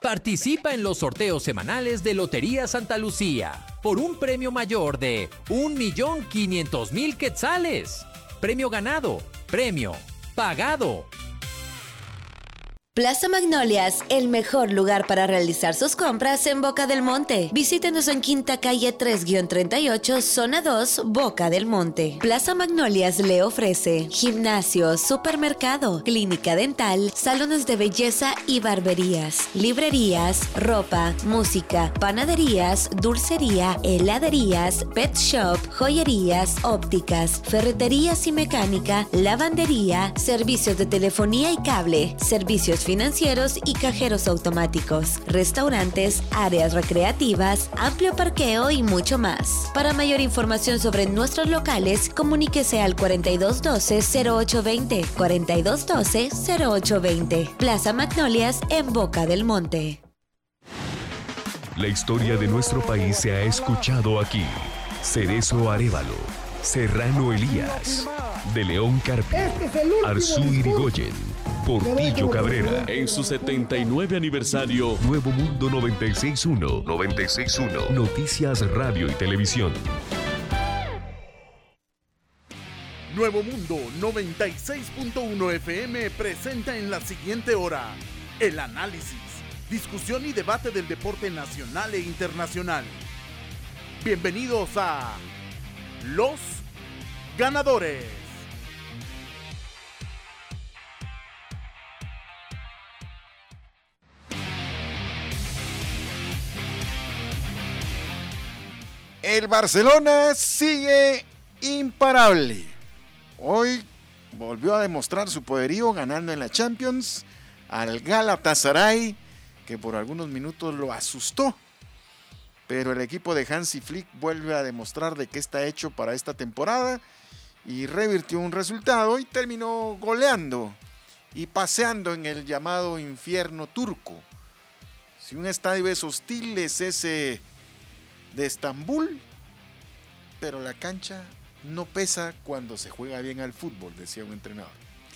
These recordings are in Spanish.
Participa en los sorteos semanales de Lotería Santa Lucía por un premio mayor de 1.500.000 quetzales. Premio ganado, premio pagado. Plaza Magnolias, el mejor lugar para realizar sus compras en Boca del Monte. Visítenos en Quinta Calle 3-38, Zona 2, Boca del Monte. Plaza Magnolias le ofrece gimnasio, supermercado, clínica dental, salones de belleza y barberías, librerías, ropa, música, panaderías, dulcería, heladerías, pet shop, joyerías, ópticas, ferreterías y mecánica, lavandería, servicios de telefonía y cable, servicios financieros y cajeros automáticos, restaurantes, áreas recreativas, amplio parqueo y mucho más. Para mayor información sobre nuestros locales, comuníquese al 4212-0820, 4212-0820. Plaza Magnolias en Boca del Monte. La historia de nuestro país se ha escuchado aquí. Cerezo Arévalo, Serrano Elías, De León Carpio, Arzú Irigoyen, Portillo Cabrera. En su 79 aniversario, Nuevo Mundo 96.1. Noticias, radio y televisión. Nuevo Mundo 96.1 FM presenta en la siguiente hora el análisis, discusión y debate del deporte nacional e internacional. Bienvenidos a Los Ganadores. El Barcelona sigue imparable. Hoy volvió a demostrar su poderío ganando en la Champions al Galatasaray, que por algunos minutos lo asustó. Pero el equipo de Hansi Flick vuelve a demostrar de qué está hecho para esta temporada y revirtió un resultado y terminó goleando y paseando en el llamado infierno turco. Si un estadio es hostil, es ese de Estambul, pero la cancha no pesa cuando se juega bien al fútbol, decía un entrenador.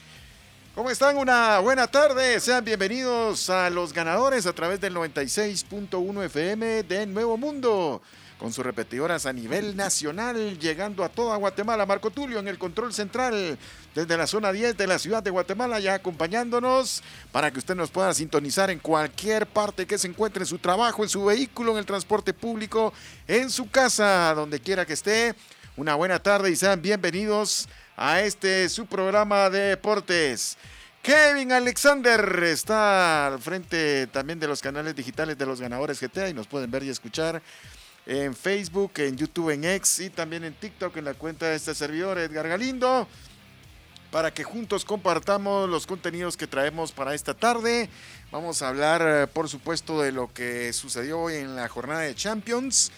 ¿Cómo están? Una buena tarde, sean bienvenidos a Los Ganadores a través del 96.1 FM de Nuevo Mundo, con sus repetidoras a nivel nacional, llegando a toda Guatemala. Marco Tulio en el control central desde la zona 10 de la ciudad de Guatemala, ya acompañándonos para que usted nos pueda sintonizar en cualquier parte que se encuentre, en su trabajo, en su vehículo, en el transporte público, en su casa, donde quiera que esté. Una buena tarde y sean bienvenidos a su programa de deportes. Kevin Alexander está al frente también de los canales digitales de Los Ganadores GTA y nos pueden ver y escuchar en Facebook, en YouTube, en X y también en TikTok en la cuenta de este servidor Edgar Galindo, para que juntos compartamos los contenidos que traemos para esta tarde. Vamos a hablar, por supuesto, de lo que sucedió hoy en la jornada de Champions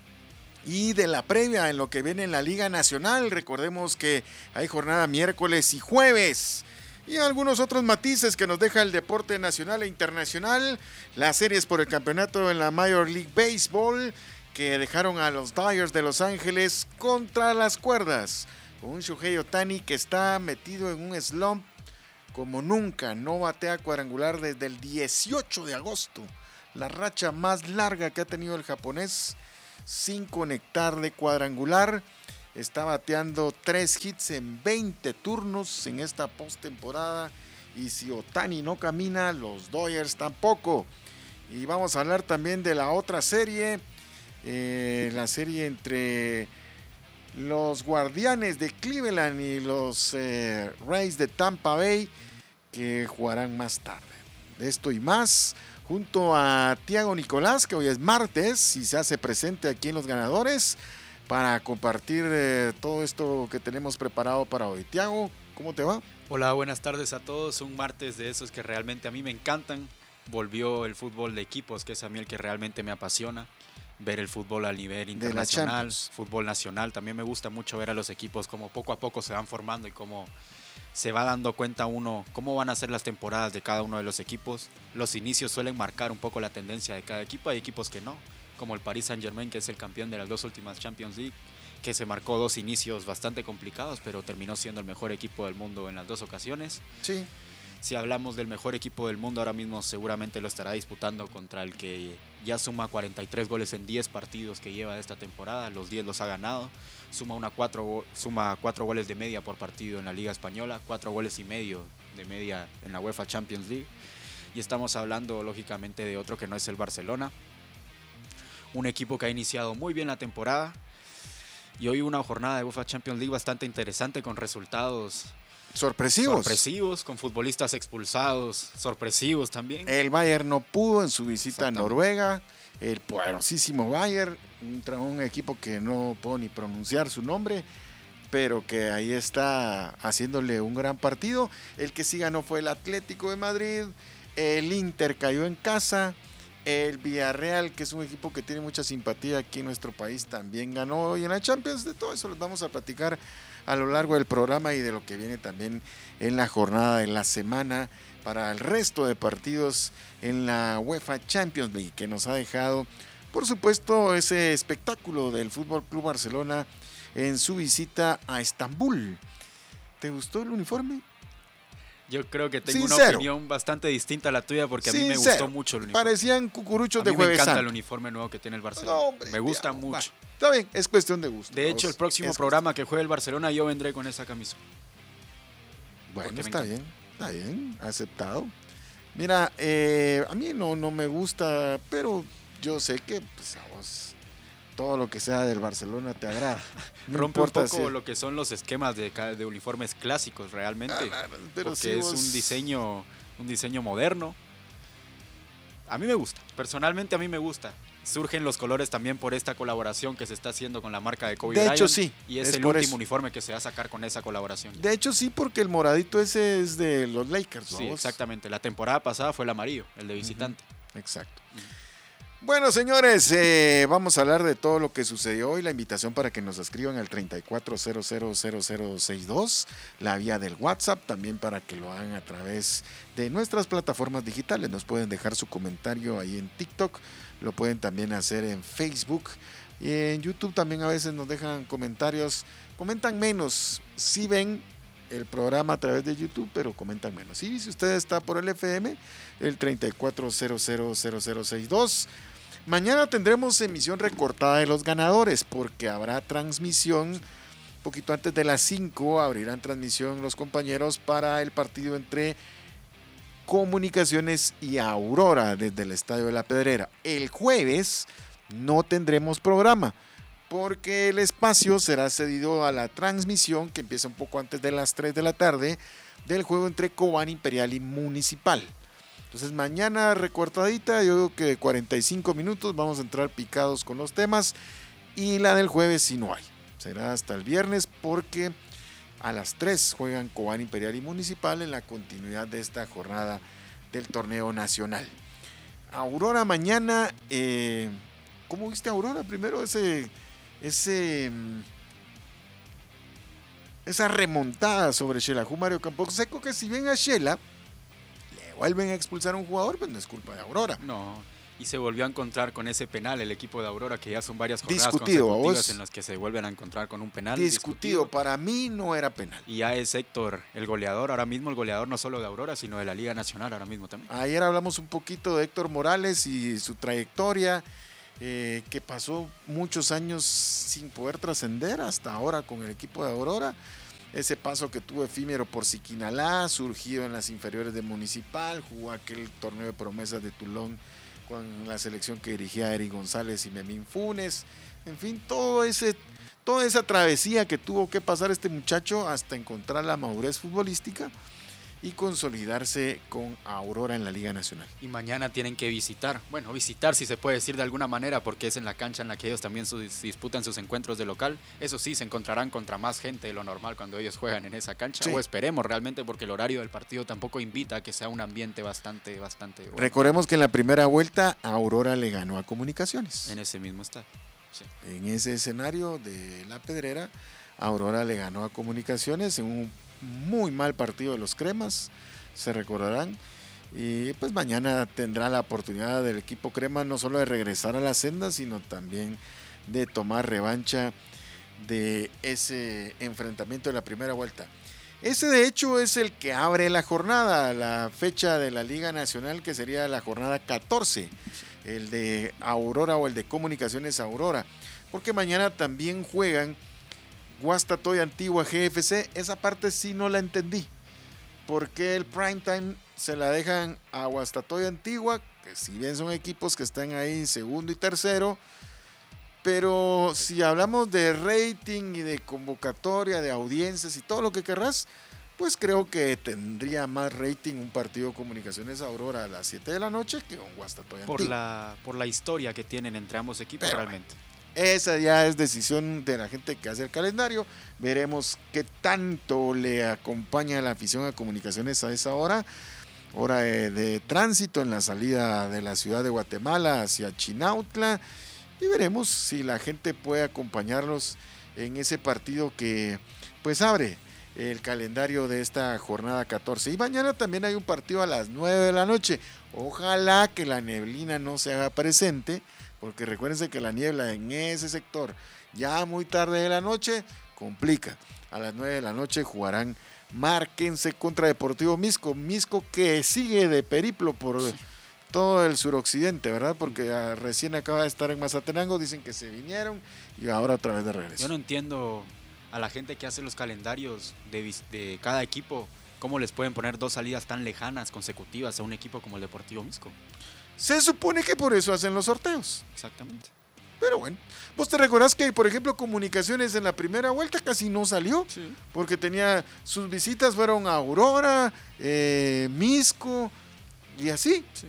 y de la previa en lo que viene en la Liga Nacional. Recordemos que hay jornada miércoles y jueves y algunos otros matices que nos deja el deporte nacional e internacional. Las series por el campeonato en la Major League Baseball, que dejaron a los Dodgers de Los Ángeles contra las cuerdas, con un Shohei Ohtani que está metido en un slump como nunca. No batea cuadrangular desde el 18 de agosto, la racha más larga que ha tenido el japonés sin conectar de cuadrangular. Está bateando 3 hits en 20 turnos en esta postemporada, y si Ohtani no camina, los Dodgers tampoco. Y vamos a hablar también de la otra serie, la serie entre los Guardianes de Cleveland y los Rays de Tampa Bay, que jugarán más tarde. De esto y más, junto a Tiago Nicolás, que hoy es martes y se hace presente aquí en Los Ganadores para compartir todo esto que tenemos preparado para hoy. Tiago, ¿cómo te va? Hola, buenas tardes a todos. Un martes de esos que realmente a mí me encantan. Volvió el fútbol de equipos, que es a mí el que realmente me apasiona. Ver el fútbol a nivel internacional, fútbol nacional. También me gusta mucho ver a los equipos como poco a poco se van formando y cómo se va dando cuenta uno cómo van a ser las temporadas de cada uno de los equipos. Los inicios suelen marcar un poco la tendencia de cada equipo. Hay equipos que no, como el Paris Saint-Germain, que es el campeón de las 2 últimas Champions League, que se marcó 2 inicios bastante complicados, pero terminó siendo el mejor equipo del mundo en las 2 ocasiones. Sí. Si hablamos del mejor equipo del mundo ahora mismo, seguramente lo estará disputando contra el que ya suma 43 goles en 10 partidos que lleva esta temporada, los 10 los ha ganado, suma 4 goles de media por partido en la Liga Española, 4 goles y medio de media en la UEFA Champions League, y estamos hablando lógicamente de otro que no es el Barcelona, un equipo que ha iniciado muy bien la temporada, y hoy una jornada de UEFA Champions League bastante interesante con resultados sorpresivos, con futbolistas expulsados, sorpresivos también. El Bayern no pudo en su visita a Noruega, el poderosísimo Bayern, un equipo que no puedo ni pronunciar su nombre, pero que ahí está haciéndole un gran partido. El que sí ganó fue el Atlético de Madrid, el Inter cayó en casa, el Villarreal, que es un equipo que tiene mucha simpatía aquí en nuestro país, también ganó hoy en la Champions. De todo eso les vamos a platicar a lo largo del programa y de lo que viene también en la jornada de la semana para el resto de partidos en la UEFA Champions League, que nos ha dejado, por supuesto, ese espectáculo del Fútbol Club Barcelona en su visita a Estambul. ¿Te gustó el uniforme? Yo creo que tengo una opinión bastante distinta a la tuya porque a mí me gustó mucho el uniforme. Parecían cucuruchos de Jueves Santo. Me encanta el uniforme nuevo que tiene el Barcelona. No, hombre, me gusta mucho. Está bien, es cuestión de gusto. De hecho, el próximo programa que juegue el Barcelona yo vendré con esa camisa. Bueno, está bien, aceptado. Mira, a mí no me gusta, pero yo sé que pues, a vos todo lo que sea del Barcelona te agrada. No rompe un poco lo que son los esquemas de uniformes clásicos realmente, porque sí, es un diseño moderno. A mí me gusta, personalmente a mí me gusta. Surgen los colores también por esta colaboración que se está haciendo con la marca de Kobe Bryant. De hecho, sí. Y es el último uniforme que se va a sacar con esa colaboración. De hecho, sí, porque el moradito ese es de los Lakers, ¿no? Sí, exactamente. La temporada pasada fue el amarillo, el de visitante. Exacto. Bueno, señores, vamos a hablar de todo lo que sucedió hoy. La invitación para que nos escriban al 34000062, la vía del WhatsApp, también para que lo hagan a través de nuestras plataformas digitales. Nos pueden dejar su comentario ahí en TikTok, lo pueden también hacer en Facebook y en YouTube también a veces nos dejan comentarios. Comentan menos, sí ven el programa a través de YouTube, pero comentan menos. Y si usted está por el FM, el 34000062. Mañana tendremos emisión recortada de los ganadores porque habrá transmisión un poquito antes de las 5, abrirán transmisión los compañeros para el partido entre Comunicaciones y Aurora desde el Estadio de la Pedrera. El jueves no tendremos programa porque el espacio será cedido a la transmisión que empieza un poco antes de las 3 de la tarde del juego entre Cobán Imperial y Municipal. Entonces mañana recortadita, yo digo que 45 minutos, vamos a entrar picados con los temas y la del jueves sí no hay. Será hasta el viernes porque a las 3 juegan Cobán Imperial y Municipal en la continuidad de esta jornada del torneo nacional. Aurora mañana, ¿cómo viste Aurora? Primero esa remontada sobre Xelajú Mario Camposeco, que si bien a Xela le vuelven a expulsar a un jugador, pues no es culpa de Aurora. No, y se volvió a encontrar con ese penal el equipo de Aurora, que ya son varias jornadas consecutivas en las que se vuelven a encontrar con un penal. Discutido, para mí no era penal. Y ya es Héctor el goleador, ahora mismo el goleador no solo de Aurora, sino de la Liga Nacional ahora mismo también. Ayer hablamos un poquito de Héctor Morales y su trayectoria, que pasó muchos años sin poder trascender hasta ahora con el equipo de Aurora. Ese paso que tuvo efímero por Siquinalá, surgido en las inferiores de Municipal, jugó aquel torneo de promesas de Tulón con la selección que dirigía Eric González y Memín Funes. En fin, toda esa travesía que tuvo que pasar este muchacho hasta encontrar la madurez futbolística y consolidarse con Aurora en la Liga Nacional. Y mañana tienen que visitar si se puede decir de alguna manera, porque es en la cancha en la que ellos también disputan sus encuentros de local. Eso sí, se encontrarán contra más gente de lo normal cuando ellos juegan en esa cancha, sí. O esperemos realmente, porque el horario del partido tampoco invita a que sea un ambiente bastante bueno. Recordemos que en la primera vuelta Aurora le ganó a Comunicaciones. En ese mismo estadio. Sí. En ese escenario de La Pedrera, Aurora le ganó a Comunicaciones en un muy mal partido de los Cremas, se recordarán, y pues mañana tendrá la oportunidad del equipo Crema no solo de regresar a la senda, sino también de tomar revancha de ese enfrentamiento de la primera vuelta. Ese de hecho es el que abre la jornada, la fecha de la Liga Nacional, que sería la jornada 14, el de Aurora o el de Comunicaciones Aurora, porque mañana también juegan Guastatoya Antigua GFC. Esa parte sí no la entendí, porque el primetime se la dejan a Guastatoya Antigua, que si bien son equipos que están ahí segundo y tercero, pero si hablamos de rating y de convocatoria, de audiencias y todo lo que querrás, pues creo que tendría más rating un partido Comunicaciones Aurora a las 7 de la noche que un Guastatoya Antigua. Por la historia que tienen entre ambos equipos, pero realmente. Esa ya es decisión de la gente que hace el calendario. Veremos qué tanto le acompaña la afición a Comunicaciones a esa hora de tránsito en la salida de la ciudad de Guatemala hacia Chinautla. Y veremos si la gente puede acompañarlos en ese partido que pues abre el calendario de esta jornada 14. Y mañana también hay un partido a las 9 de la noche. Ojalá que la neblina no se haga presente, porque recuérdense que la niebla en ese sector ya muy tarde de la noche complica. A las 9 de la noche jugarán Márquense contra Deportivo Misco. Misco que sigue de periplo por todo el suroccidente, ¿verdad? Porque recién acaba de estar en Mazatenango, dicen que se vinieron y ahora otra vez de regreso. Yo no entiendo a la gente que hace los calendarios de cada equipo, cómo les pueden poner 2 salidas tan lejanas consecutivas a un equipo como el Deportivo Misco. Se supone que por eso hacen los sorteos. Exactamente. Pero bueno, vos te recordás que, por ejemplo, Comunicaciones en la primera vuelta casi no salió, sí, porque tenía sus visitas fueron a Aurora, Misco y así. Sí.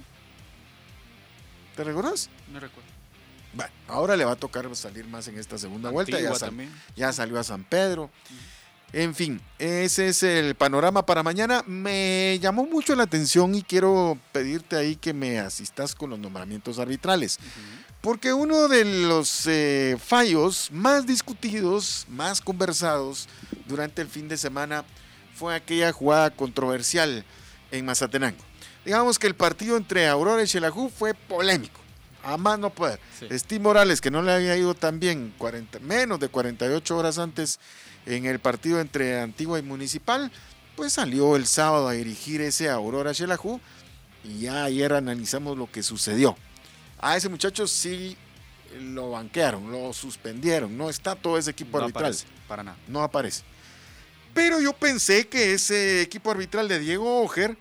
¿Te recordás? No recuerdo. Bueno, ahora le va a tocar salir más en esta segunda vuelta. Ya salió a San Pedro. En fin, ese es el panorama para mañana. Me llamó mucho la atención y quiero pedirte ahí que me asistas con los nombramientos arbitrales. Porque uno de los fallos más discutidos, más conversados durante el fin de semana fue aquella jugada controversial en Mazatenango. Digamos que el partido entre Aurora y Xelajú fue polémico, a más no poder. Sí. Steve Morales, que no le había ido tan bien menos de 48 horas antes en el partido entre Antigua y Municipal, pues salió el sábado a dirigir ese Aurora Xelajú y ya ayer analizamos lo que sucedió. A ese muchacho sí lo banquearon, lo suspendieron, no está todo ese equipo arbitral. Aparece, para nada. No aparece. Pero yo pensé que ese equipo arbitral de Diego Ojer,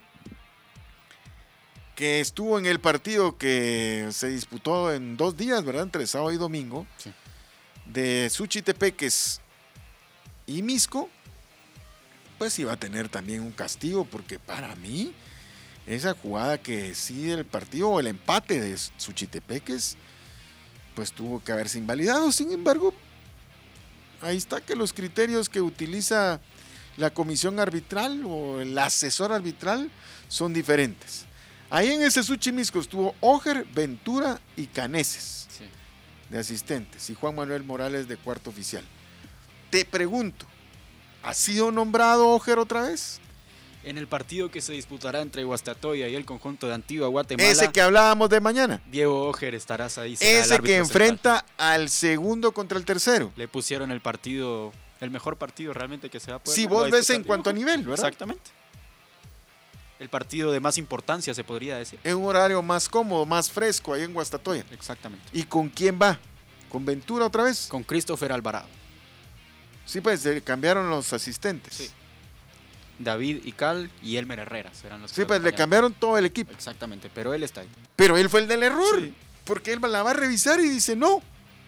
que estuvo en el partido que se disputó en 2 días, ¿verdad? Entre sábado y domingo, sí, de Suchitepeques y Misco, pues iba a tener también un castigo, porque para mí, esa jugada que decide el partido o el empate de Suchitepeques, pues tuvo que haberse invalidado. Sin embargo, ahí está que los criterios que utiliza la comisión arbitral o el asesor arbitral son diferentes. Ahí en ese Suchimisco estuvo Ojer, Ventura y Caneses, sí, de asistentes, y Juan Manuel Morales de cuarto oficial. Te pregunto, ¿ha sido nombrado Ojer otra vez? En el partido que se disputará entre Guastatoya y el conjunto de Antigua Guatemala, Ese que hablábamos de mañana. Diego Ojer estará ahí. Será Ese que enfrenta al segundo contra el tercero. Le pusieron el partido, el mejor partido realmente que se va a poder. Si vos ves en cuanto a nivel, ¿verdad? Exactamente. El partido de más importancia, se podría decir. En un horario más cómodo, más fresco, ahí en Guastatoya. Exactamente. ¿Y con quién va? ¿Con Ventura otra vez? Con Christopher Alvarado. Sí, pues cambiaron los asistentes. Sí. David Ical y Elmer Herrera serán los que Sí, pues le cambiaron todo el equipo. Exactamente, pero él está ahí. Pero él fue el del error, Sí. porque él la va a revisar y dice no.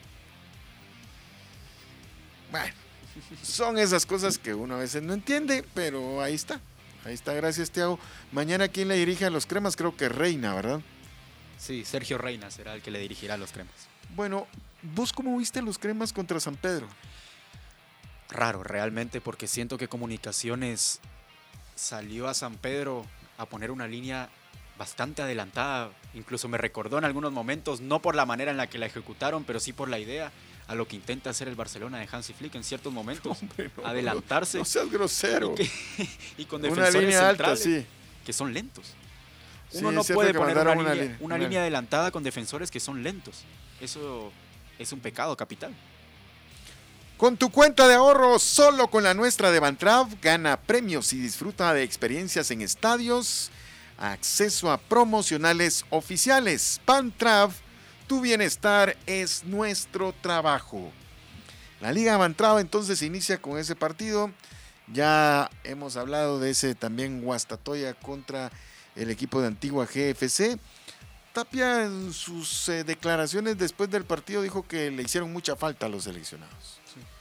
Bueno, son esas cosas que uno a veces no entiende, pero ahí está. Ahí está, gracias, Thiago. Mañana, ¿quién le dirige a los Cremas? Creo que Reina, ¿verdad? Sí, Sergio Reina será el que le dirigirá a los Cremas. Bueno, ¿vos cómo viste los Cremas contra San Pedro? Raro, realmente, porque siento que Comunicaciones salió a San Pedro a poner una línea bastante adelantada. Incluso me recordó en algunos momentos, no por la manera en la que la ejecutaron, pero sí por la idea, a lo que intenta hacer el Barcelona de Hansi Flick en ciertos momentos. Hombre, no, adelantarse. No seas grosero. Y con Una defensores línea centrales alta, sí. que son lentos. Sí, Uno no es cierto puede que poner mandaron una línea adelantada con defensores que son lentos. Eso es un pecado capital. Con tu cuenta de ahorro, solo con la nuestra de Bantrav, gana premios y disfruta de experiencias en estadios, acceso a promocionales oficiales. Bantrav, tu bienestar es nuestro trabajo. La Liga Bantrav entonces inicia con ese partido. Ya hemos hablado de ese también Guastatoya contra el equipo de Antigua GFC. Tapia en sus declaraciones después del partido dijo que le hicieron mucha falta a los seleccionados.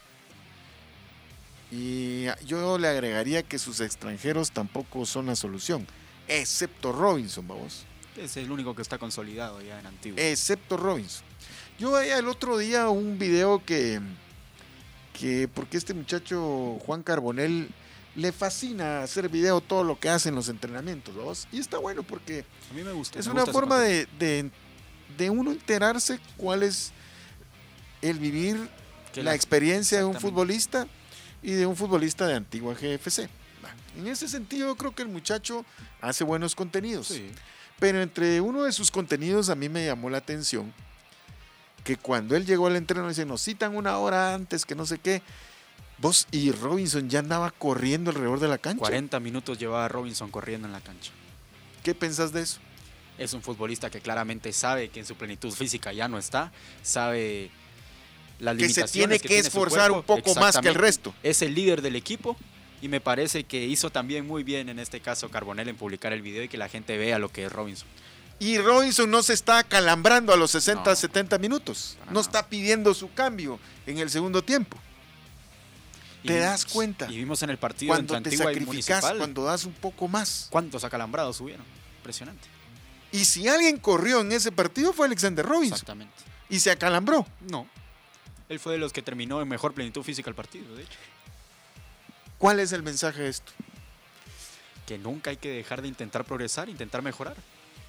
Y yo le agregaría que sus extranjeros tampoco son la solución, excepto Robinson, vamos. Es el único que está consolidado ya en Antigua. Excepto Robinson. Yo veía el otro día un video que porque este muchacho Juan Carbonell le fascina hacer video todo lo que hace en los entrenamientos, ¿vamos? Y está bueno porque a mí me gusta. Es una forma de uno enterarse cuál es el vivir la experiencia de un futbolista y de un futbolista de Antigua GFC. En ese sentido, yo creo que el muchacho hace buenos contenidos. Sí. Pero entre uno de sus contenidos a mí me llamó la atención que cuando él llegó al entreno dice, nos citan una hora antes, que no sé qué. Vos y Robinson ya andaba corriendo alrededor de la cancha. 40 minutos llevaba Robinson corriendo en la cancha. ¿Qué pensás de eso? Es un futbolista que claramente sabe que en su plenitud física ya no está, sabe las limitaciones que se tiene que esforzar un poco más que el resto. Es el líder del equipo y me parece que hizo también muy bien en este caso Carbonell en publicar el video y que la gente vea lo que es Robinson. Y Robinson no se está acalambrando a los 60, 70 minutos. No está pidiendo su cambio en el segundo tiempo. Te das cuenta. Y vimos en el partido cuando te sacrificas, cuando das un poco más. ¿Cuántos acalambrados hubieron? Impresionante. Y si alguien corrió en ese partido fue Alexander Robinson. Exactamente. ¿Y se acalambró? No. Él fue de los que terminó en mejor plenitud física el partido, de hecho. ¿Cuál es el mensaje de esto? Que nunca hay que dejar de intentar progresar, intentar mejorar.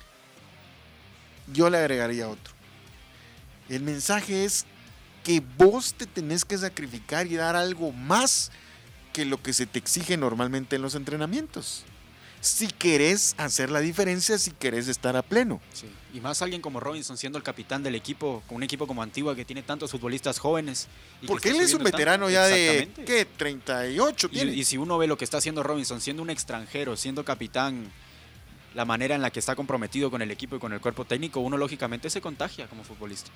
Yo le agregaría otro. El mensaje es que vos te tenés que sacrificar y dar algo más que lo que se te exige normalmente en los entrenamientos. Si querés hacer la diferencia, si querés estar a pleno. Sí. Y más alguien como Robinson siendo el capitán del equipo, con un equipo como Antigua que tiene tantos futbolistas jóvenes. Porque él es un veterano ya de, ¿qué? 38 tiene. Y si uno ve lo que está haciendo Robinson, siendo un extranjero, siendo capitán, la manera en la que está comprometido con el equipo y con el cuerpo técnico, uno lógicamente se contagia como futbolista.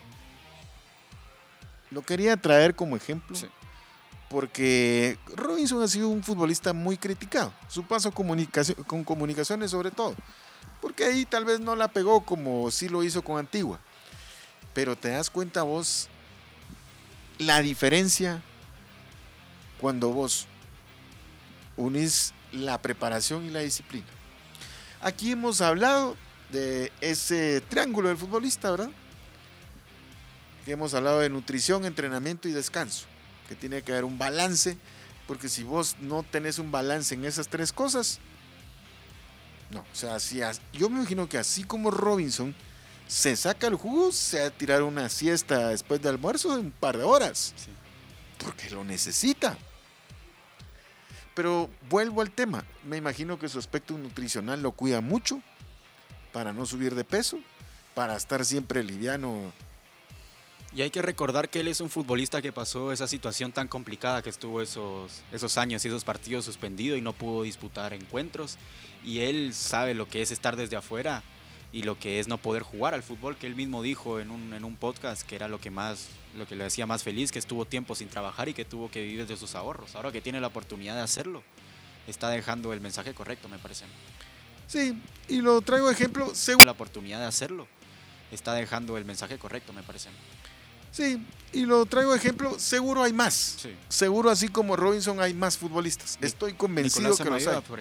Lo quería traer como ejemplo. Sí. Porque Robinson ha sido un futbolista muy criticado. Su paso con comunicaciones sobre todo. Porque ahí tal vez no la pegó como sí lo hizo con Antigua. Pero te das cuenta vos la diferencia cuando vos unís la preparación y la disciplina. Aquí hemos hablado de ese triángulo del futbolista, ¿verdad? Que hemos hablado de nutrición, entrenamiento y descanso. Que tiene que haber un balance, porque si vos no tenés un balance en esas tres cosas, no, o sea, yo me imagino que así como Robinson se saca el jugo, se va a tirar una siesta después del almuerzo de un par de horas, sí, porque lo necesita. Pero vuelvo al tema, me imagino que su aspecto nutricional lo cuida mucho, para no subir de peso, para estar siempre liviano. Y hay que recordar que él es un futbolista que pasó esa situación tan complicada que estuvo esos años y esos partidos suspendido y no pudo disputar encuentros. Y él sabe lo que es estar desde afuera y lo que es no poder jugar al fútbol, que él mismo dijo en un podcast que era lo que le hacía más feliz, que estuvo tiempo sin trabajar y que tuvo que vivir de sus ahorros. Ahora que tiene la oportunidad de hacerlo, está dejando el mensaje correcto, me parece. Sí, y lo traigo de ejemplo. La oportunidad de hacerlo, está dejando el mensaje correcto, me parece. Sí, y lo traigo de ejemplo, seguro hay más. Sí. Seguro así como Robinson hay más futbolistas. Estoy convencido que los hay.